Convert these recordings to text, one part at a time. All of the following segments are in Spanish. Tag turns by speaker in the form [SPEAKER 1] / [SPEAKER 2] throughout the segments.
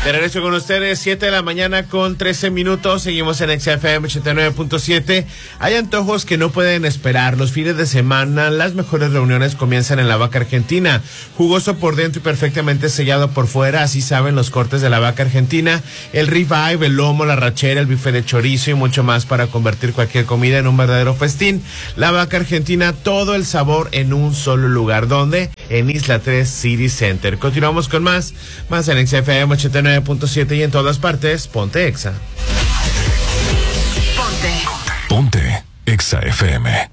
[SPEAKER 1] De regreso con ustedes, 7 de la mañana con 13 minutos. Seguimos en XFM 89.7. Hay antojos que no pueden esperar. Los fines de semana, las mejores reuniones comienzan en la Vaca Argentina. Jugoso por dentro y perfectamente sellado por fuera. Así saben los cortes de la Vaca Argentina. El ribeye, el lomo, la rachera, el bife de chorizo y mucho más para convertir cualquier comida en un verdadero festín. La Vaca Argentina, todo el sabor en un solo lugar. ¿Dónde? En Isla 3 City Center. Continuamos con más en XFM 89.7 y en todas partes. Ponte Exa.
[SPEAKER 2] Ponte Exa FM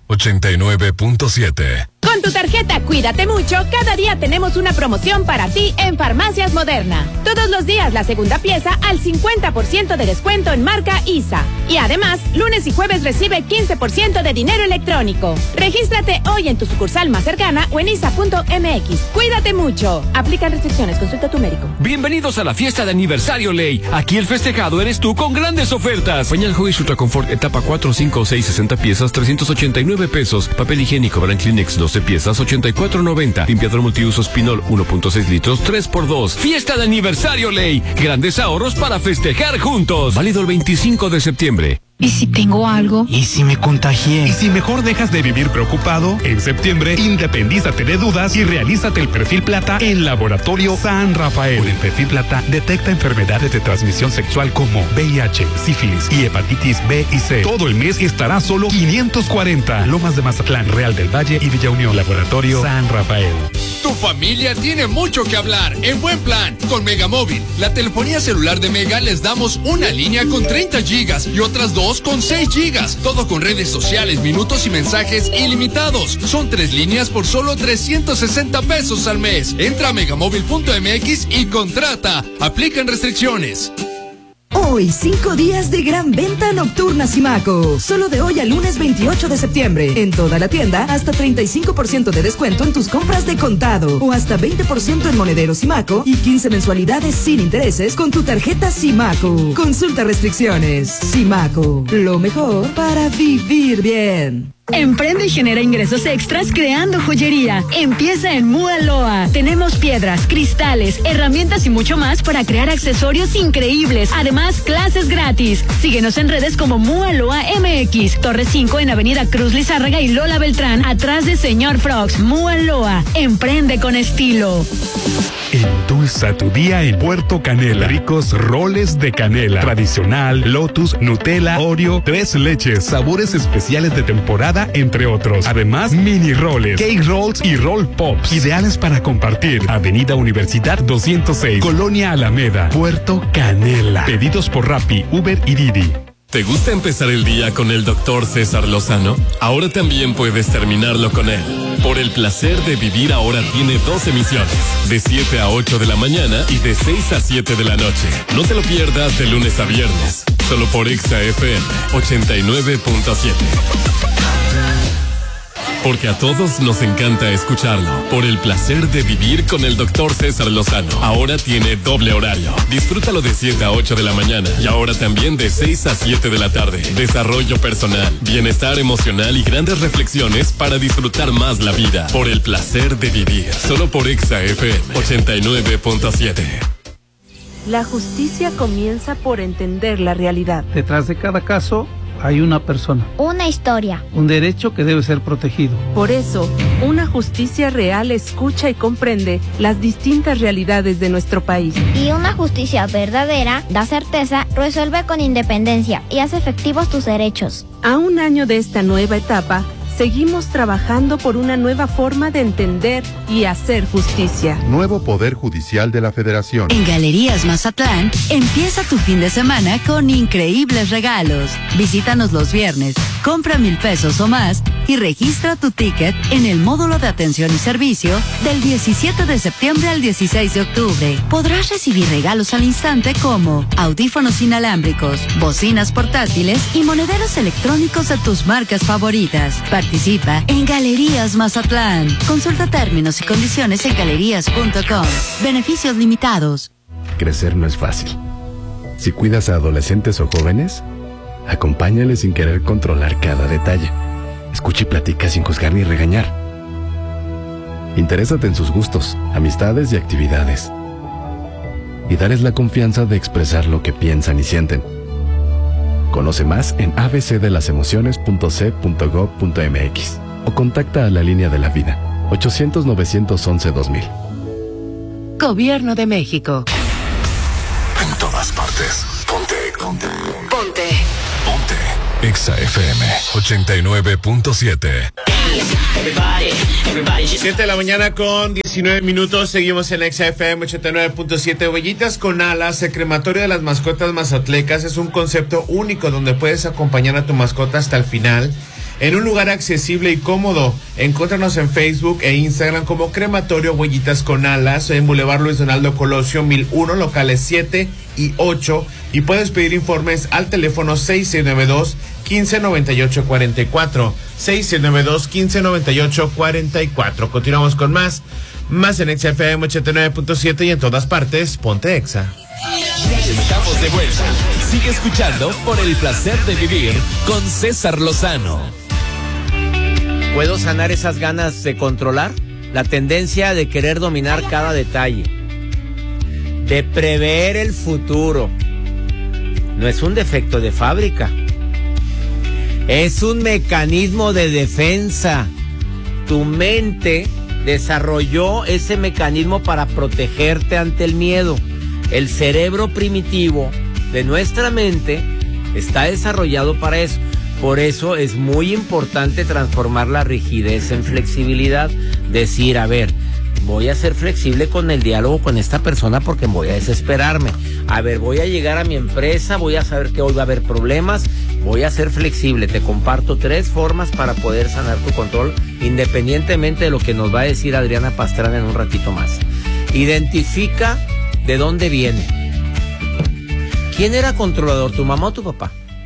[SPEAKER 2] 89.7.
[SPEAKER 3] Con tu tarjeta Cuídate Mucho, cada día tenemos una promoción para ti en Farmacias Moderna. Todos los días la segunda pieza al 50% de descuento en marca ISA. Y además, lunes y jueves recibe 15% de dinero electrónico. Regístrate hoy en tu sucursal más cercana o en isa.mx. Cuídate mucho. Aplican restricciones, consulta a tu médico.
[SPEAKER 4] Bienvenidos a la fiesta de aniversario Ley. Aquí el festejado eres tú con grandes ofertas. Pañal Huggies Ultra Confort etapa 4, 5, 6, 60 piezas, 389 pesos. Papel higiénico Brand Kleenex 12 piezas, 84.90. Limpiador multiuso Spinol 1.6 litros, 3x2. Fiesta de aniversario Ley. Grandes ahorros para festejar juntos. Válido el 25 de septiembre.
[SPEAKER 5] ¿Y si tengo algo?
[SPEAKER 6] ¿Y si me contagié?
[SPEAKER 7] ¿Y si mejor dejas de vivir preocupado? En septiembre, independízate de dudas y realízate el perfil plata en Laboratorio San Rafael. Con el perfil plata, detecta enfermedades de transmisión sexual como VIH, sífilis y hepatitis B y C. Todo el mes estará solo 540. Lomas de Mazatlán, Real del Valle y Villa Unión. Laboratorio San Rafael.
[SPEAKER 8] Tu familia tiene mucho que hablar. En Buen Plan, con Megamóvil, la telefonía celular de Mega, les damos una línea con 30 gigas y otras dos con 6 gigas. Todo con redes sociales, minutos y mensajes ilimitados. Son 3 líneas por solo 360 pesos al mes. Entra a megamóvil.mx y contrata. Aplican restricciones.
[SPEAKER 9] Hoy, 5 días de gran venta nocturna Simaco. Solo de hoy al lunes 28 de septiembre. En toda la tienda, hasta 35% de descuento en tus compras de contado. O hasta 20% en monedero Simaco y 15 mensualidades sin intereses con tu tarjeta Simaco. Consulta restricciones. Simaco, lo mejor para vivir bien.
[SPEAKER 10] Emprende y genera ingresos extras creando joyería. Empieza en Mualoa. Tenemos piedras, cristales, herramientas y mucho más para crear accesorios increíbles. Además, clases gratis. Síguenos en redes como Mualoa MX. Torre 5 en Avenida Cruz Lizárraga y Lola Beltrán, atrás de Señor Frogs. Mualoa. Emprende con estilo.
[SPEAKER 7] Endulza tu día en Puerto Canela. Ricos roles de canela. Tradicional, Lotus, Nutella, Oreo, 3 leches, sabores especiales de temporada, entre otros. Además, mini roles, cake rolls y roll pops. Ideales para compartir. Avenida Universidad 206, Colonia Alameda, Puerto Canela. Pedidos por Rappi, Uber y Didi.
[SPEAKER 11] ¿Te gusta empezar el día con el Dr. César Lozano? Ahora también puedes terminarlo con él. Por el placer de vivir ahora tiene 2 emisiones, de 7 a 8 de la mañana y de 6 a 7 de la noche. No te lo pierdas de lunes a viernes, solo por Exa FM 89.7. Porque a todos nos encanta escucharlo. Por el placer de vivir con el Dr. César Lozano. Ahora tiene doble horario. Disfrútalo de 7 a 8 de la mañana y ahora también de 6 a 7 de la tarde. Desarrollo personal, bienestar emocional y grandes reflexiones para disfrutar más la vida. Por el placer de vivir. Solo por Exa FM 89.7.
[SPEAKER 12] La justicia comienza por entender la realidad.
[SPEAKER 13] Detrás de cada caso hay una persona.
[SPEAKER 14] Una historia.
[SPEAKER 13] Un derecho que debe ser protegido.
[SPEAKER 12] Por eso, una justicia real escucha y comprende las distintas realidades de nuestro país.
[SPEAKER 14] Y una justicia verdadera da certeza, resuelve con independencia y hace efectivos tus derechos.
[SPEAKER 12] A un año de esta nueva etapa, seguimos trabajando por una nueva forma de entender y hacer justicia.
[SPEAKER 15] Nuevo Poder Judicial de la Federación.
[SPEAKER 16] En Galerías Mazatlán, empieza tu fin de semana con increíbles regalos. Visítanos los viernes, compra 1,000 pesos o más y registra tu ticket en el módulo de atención y servicio del 17 de septiembre al 16 de octubre. Podrás recibir regalos al instante como audífonos inalámbricos, bocinas portátiles y monederos electrónicos de tus marcas favoritas. Participa en Galerías Mazatlán. Consulta términos y condiciones en galerías.com. Beneficios limitados.
[SPEAKER 17] Crecer no es fácil. Si cuidas a adolescentes o jóvenes, acompáñales sin querer controlar cada detalle. Escucha y platica sin juzgar ni regañar. Interésate en sus gustos, amistades y actividades. y darles la confianza de expresar lo que piensan y sienten. Conoce más en abcdelasemociones.c.gov.mx o contacta a la Línea de la Vida, 800-911-2000.
[SPEAKER 16] Gobierno de México.
[SPEAKER 2] En todas partes. Ponte.
[SPEAKER 16] Ponte.
[SPEAKER 2] Exa FM 89.7.
[SPEAKER 1] 7 de la mañana con 19 minutos. Seguimos en Exa FM 89.7. Huellitas con Alas, el crematorio de las mascotas mazatlecas, es un concepto único donde puedes acompañar a tu mascota hasta el final en un lugar accesible y cómodo. Encuéntranos en Facebook e Instagram como Crematorio Huellitas con Alas, en Boulevard Luis Donaldo Colosio 1001, locales 7 y 8, y puedes pedir informes al teléfono 6692-1598-44, 6692-1598-44. Continuamos con más en Exa FM 89.7 y en todas partes, ponte Exa.
[SPEAKER 5] Estamos de vuelta. Sigue escuchando Por el Placer de Vivir con César Lozano.
[SPEAKER 6] ¿Puedo sanar esas ganas de controlar? La tendencia de querer dominar cada detalle, de prever el futuro. No es un defecto de fábrica, es un mecanismo de defensa. Tu mente desarrolló ese mecanismo para protegerte ante el miedo. El cerebro primitivo de nuestra mente está desarrollado para eso. Por eso es muy importante transformar la rigidez en flexibilidad. Decir, a ver, voy a ser flexible con el diálogo con esta persona porque voy a desesperarme. A ver, voy a llegar a mi empresa, voy a saber que hoy va a haber problemas, voy a ser flexible. Te comparto 3 formas para poder sanar tu control, independientemente de lo que nos va a decir Adriana Pastrana en un ratito más. Identifica de dónde viene. ¿Quién era controlador, tu mamá o tu papá?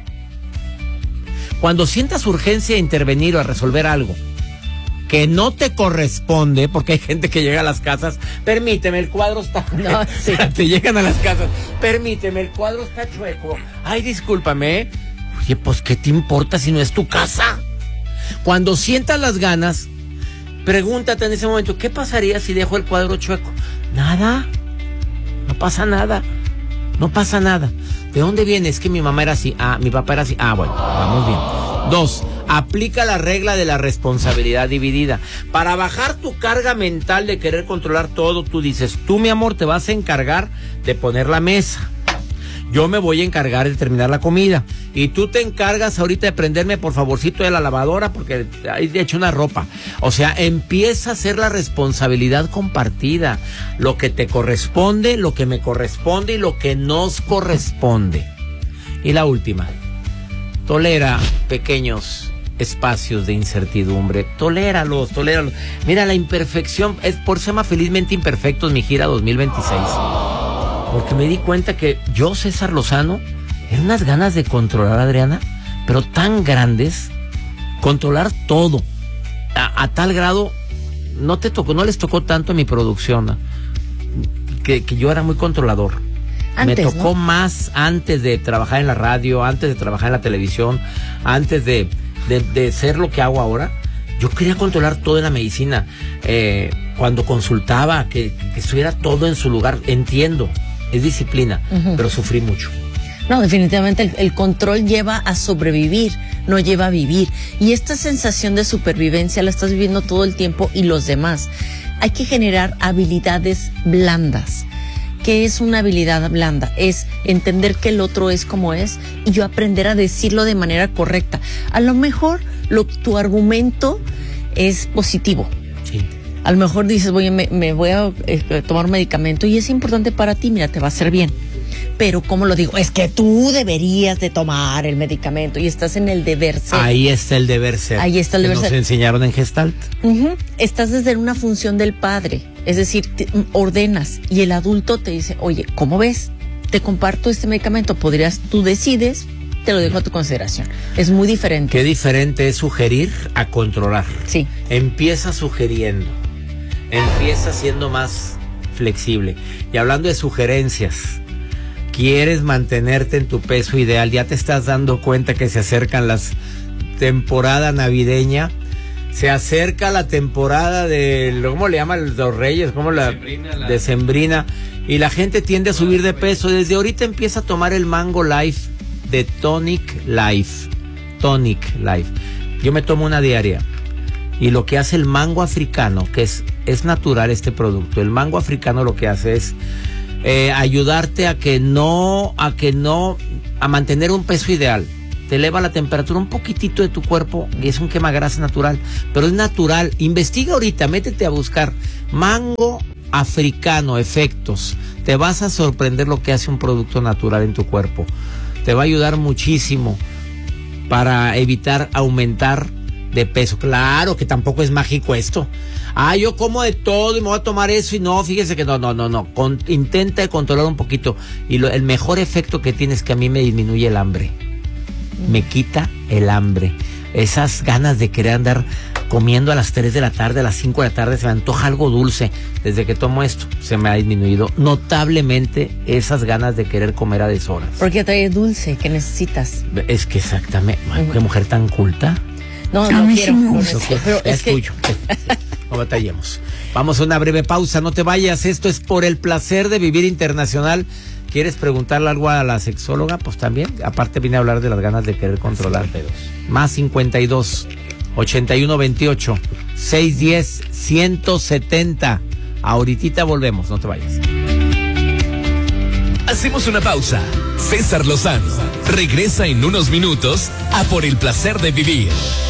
[SPEAKER 6] Cuando sientas urgencia de intervenir o a resolver algo que no te corresponde, porque hay gente que llega a las casas, permíteme, el cuadro está... No, sí. Te llegan a las casas, permíteme, el cuadro está chueco. Ay, discúlpame. Oye, pues, ¿qué te importa si no es tu casa? Cuando sientas las ganas, pregúntate en ese momento, ¿qué pasaría si dejo el cuadro chueco? Nada. No pasa nada. No pasa nada. ¿De dónde viene? Es que mi mamá era así. Ah, mi papá era así. Ah, bueno, vamos bien. 2, aplica la regla de la responsabilidad dividida. Para bajar tu carga mental de querer controlar todo, tú dices, tú, mi amor, te vas a encargar de poner la mesa. Yo me voy a encargar de terminar la comida. Y tú te encargas ahorita de prenderme, por favorcito, de la lavadora porque hay de hecho una ropa. O sea, empieza a ser la responsabilidad compartida. Lo que te corresponde, lo que me corresponde y lo que nos corresponde. Y la última, tolera pequeños espacios de incertidumbre. Toléralos. Mira, la imperfección, es por ser más felizmente imperfectos mi gira 2026. Porque me di cuenta que yo, César Lozano, eran unas ganas de controlar a Adriana, pero tan grandes, controlar todo, a tal grado, no les tocó tanto en mi producción, ¿no? que yo era muy controlador. Antes, me tocó, ¿no? Más antes de trabajar en la radio, antes de trabajar en la televisión, antes de ser lo que hago ahora. Yo quería controlar todo en la medicina. Cuando consultaba, que estuviera todo en su lugar. Entiendo, es disciplina, pero sufrí mucho.
[SPEAKER 18] No, definitivamente el control lleva a sobrevivir, no lleva a vivir. Y esta sensación de supervivencia la estás viviendo todo el tiempo y los demás. Hay que generar habilidades blandas. ¿Qué es una habilidad blanda? Es entender que el otro es como es y yo aprender a decirlo de manera correcta. A lo mejor tu argumento es positivo.
[SPEAKER 6] Sí.
[SPEAKER 18] A lo mejor dices, me voy a tomar un medicamento y es importante para ti, mira, te va a hacer bien. Pero ¿cómo lo digo? Es que tú deberías de tomar el medicamento y estás en el deber ser.
[SPEAKER 6] Ahí está el deber ser.
[SPEAKER 18] Ahí está el deber ser.
[SPEAKER 6] Nos enseñaron en Gestalt.
[SPEAKER 18] Estás desde una función del padre, es decir, ordenas y el adulto te dice, oye, ¿cómo ves? Te comparto este medicamento, tú decides, te lo dejo a tu consideración. Es muy diferente.
[SPEAKER 6] Qué diferente es sugerir a controlar.
[SPEAKER 18] Sí.
[SPEAKER 6] Empieza sugiriendo, empieza siendo más flexible. Y hablando de sugerencias, quieres mantenerte en tu peso ideal, ya te estás dando cuenta que se acercan las temporada navideña, se acerca la temporada de, ¿cómo le llaman los Reyes? ¿Cómo la decembrina? Y la gente tiende a subir de peso. Desde ahorita empieza a tomar el Mango Life de Tonic Life. Tonic Life. Yo me tomo una diaria. Y lo que hace el mango africano, que es natural este producto, el mango africano lo que hace es ayudarte a mantener un peso ideal. Te eleva la temperatura un poquitito de tu cuerpo y es un quemagrasa natural, pero es natural. Investiga ahorita, métete a buscar mango africano, efectos. Te vas a sorprender lo que hace un producto natural en tu cuerpo. Te va a ayudar muchísimo para evitar aumentar de peso. Claro que tampoco es mágico esto. Yo como de todo y me voy a tomar eso y no, fíjese que no. Intenta controlar un poquito y el mejor efecto que tiene es que a mí me disminuye el hambre. Me quita el hambre. Esas ganas de querer andar comiendo a las 3 de la tarde, a las 5 de la tarde, se me antoja algo dulce. Desde que tomo esto, se me ha disminuido notablemente esas ganas de querer comer a deshoras.
[SPEAKER 18] Porque trae dulce que necesitas.
[SPEAKER 6] Es que exactamente. Qué mujer tan culta.
[SPEAKER 18] No quiero con eso, pero
[SPEAKER 6] es tuyo. No batallemos. Vamos a una breve pausa, no te vayas. Esto es Por el Placer de Vivir Internacional. ¿Quieres preguntarle algo a la sexóloga? Pues también. Aparte vine a hablar de las ganas de querer controlar. Más 52 81 28 610 170. Ahorita volvemos, no te vayas.
[SPEAKER 5] Hacemos una pausa. César Lozano regresa en unos minutos a Por el Placer de Vivir.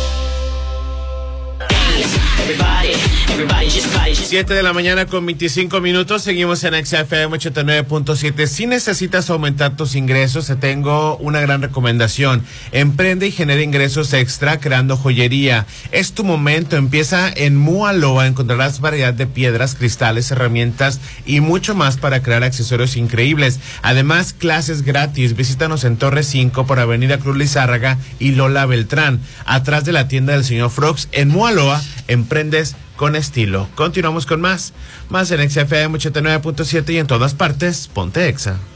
[SPEAKER 1] 7 de la mañana con 25 minutos. Seguimos en XFM 89.7. Si necesitas aumentar tus ingresos, te tengo una gran recomendación. Emprende y genera ingresos extra creando joyería. Es tu momento. Empieza en Mualoa. Encontrarás variedad de piedras, cristales, herramientas y mucho más para crear accesorios increíbles. Además, clases gratis. Visítanos en Torre 5 por Avenida Cruz Lizárraga y Lola Beltrán. Atrás de la tienda del señor Frogs en Mualoa. Emprendes con estilo. Continuamos con más en XFM 89.7 y en todas partes, ponte Exa.